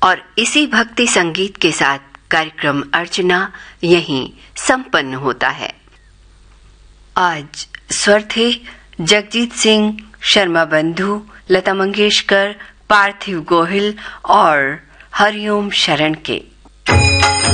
और इसी भक्ति संगीत के साथ कार्यक्रम अर्चना यहीं संपन्न होता है। आज स्वर थे जगजीत सिंह, शर्मा बंधु, लता मंगेशकर, पार्थिव गोहिल और हरिओम शरण के।